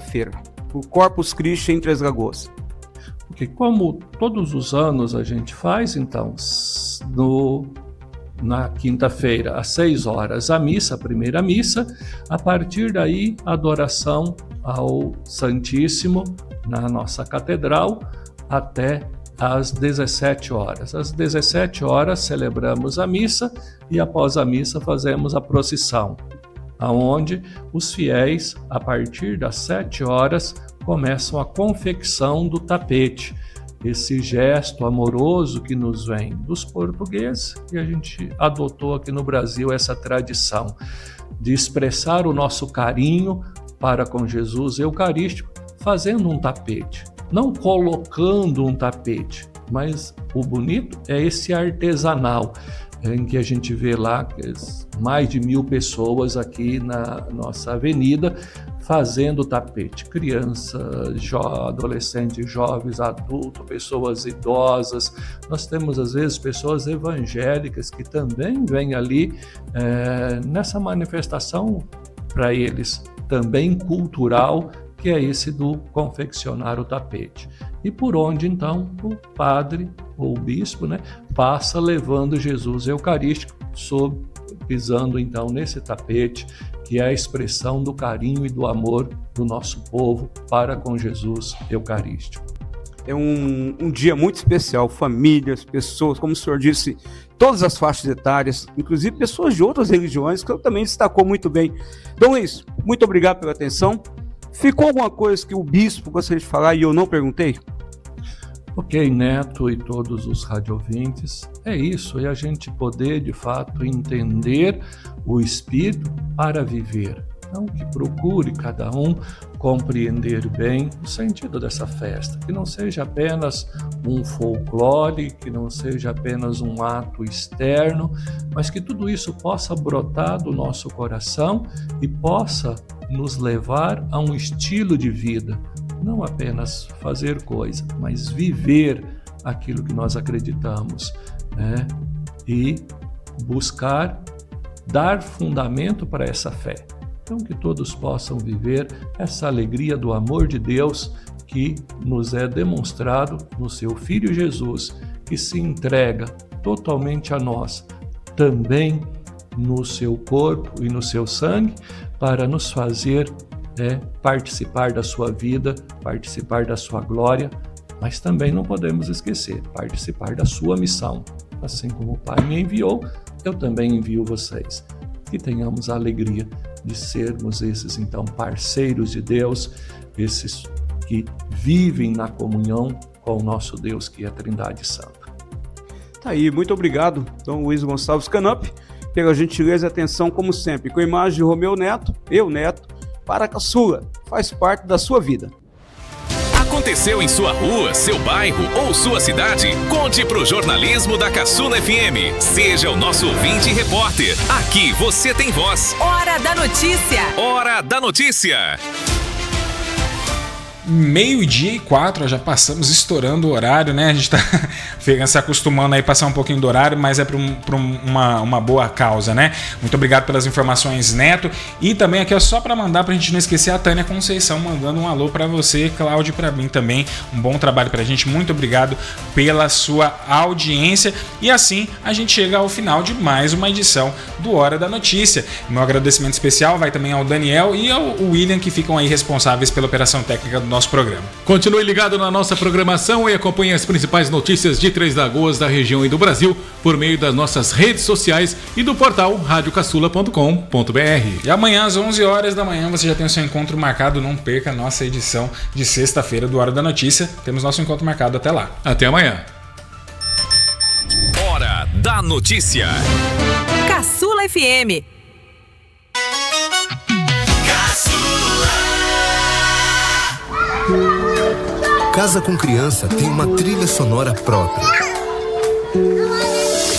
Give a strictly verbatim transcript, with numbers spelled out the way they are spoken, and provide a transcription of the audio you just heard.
sexta-feira, o Corpus Christi em Três Lagoas? Porque como todos os anos a gente faz, então, no, na quinta-feira, às seis horas, a missa, a primeira missa, a partir daí, a adoração ao Santíssimo na nossa catedral, até às dezessete horas. Às dezessete horas, celebramos a missa e, após a missa, fazemos a procissão, aonde os fiéis, a partir das sete horas, começam a confecção do tapete, esse gesto amoroso que nos vem dos portugueses, e a gente adotou aqui no Brasil essa tradição de expressar o nosso carinho para com Jesus Eucarístico, fazendo um tapete, não colocando um tapete, mas o bonito é esse artesanal, em que a gente vê lá mais de mil pessoas aqui na nossa avenida fazendo tapete. Crianças, jo- adolescentes, jovens, adultos, pessoas idosas. Nós temos, às vezes, pessoas evangélicas que também vêm ali é, nessa manifestação para eles também cultural, que é esse do confeccionar o tapete. E por onde, então, o padre ou o bispo, né, passa levando Jesus Eucarístico, sob, pisando, então, nesse tapete, que é a expressão do carinho e do amor do nosso povo para com Jesus Eucarístico. É um, um dia muito especial, famílias, pessoas, como o senhor disse, todas as faixas etárias, inclusive pessoas de outras religiões, que eu também destacou muito bem. Dom Luiz, muito obrigado pela atenção. Ficou alguma coisa que o bispo gostaria de falar e eu não perguntei? Ok, Neto e todos os radiovintes, é isso, é a gente poder de fato entender o Espírito para viver. Então, que procure cada um compreender bem o sentido dessa festa, que não seja apenas um folclore, que não seja apenas um ato externo, mas que tudo isso possa brotar do nosso coração e possa nos levar a um estilo de vida, não apenas fazer coisa, mas viver aquilo que nós acreditamos, né? E buscar dar fundamento para essa fé. Então, que todos possam viver essa alegria do amor de Deus que nos é demonstrado no seu Filho Jesus, que se entrega totalmente a nós, também no seu corpo e no seu sangue, para nos fazer é, participar da sua vida, participar da sua glória, mas também não podemos esquecer, participar da sua missão. Assim como o Pai me enviou, eu também envio vocês. Que tenhamos a alegria de sermos esses, então, parceiros de Deus, esses que vivem na comunhão com o nosso Deus, que é a Trindade Santa. Tá aí, muito obrigado, Dom Luiz Gonçalves Canup, pela gentileza e atenção, como sempre, com a imagem de Romeu Neto, eu, Neto, para a caçula, faz parte da sua vida. Aconteceu em sua rua, seu bairro ou sua cidade? Conte pro jornalismo da Caçula F M. Seja o nosso ouvinte e repórter. Aqui você tem voz. Hora da notícia. Hora da notícia. Meio-dia e quatro, já passamos estourando o horário, né? A gente tá se acostumando aí a passar um pouquinho do horário, mas é para um, uma, uma boa causa, né? Muito obrigado pelas informações, Neto. E também aqui, ó, só para mandar, pra gente não esquecer, a Tânia Conceição mandando um alô para você, Cláudio, para mim também. Um bom trabalho pra gente. Muito obrigado pela sua audiência. E assim a gente chega ao final de mais uma edição do Hora da Notícia. Meu agradecimento especial vai também ao Daniel e ao William, que ficam aí responsáveis pela operação técnica do nosso programa. Continue ligado na nossa programação e acompanhe as principais notícias de Três Lagoas, da região e do Brasil por meio das nossas redes sociais e do portal rádio caçula ponto com ponto b r. E amanhã às onze horas da manhã você já tem o seu encontro marcado. Não perca a nossa edição de sexta-feira do Hora da Notícia. Temos nosso encontro marcado até lá. Até amanhã. Hora da Notícia. Caçula F M. Casa com Criança tem uma trilha sonora própria.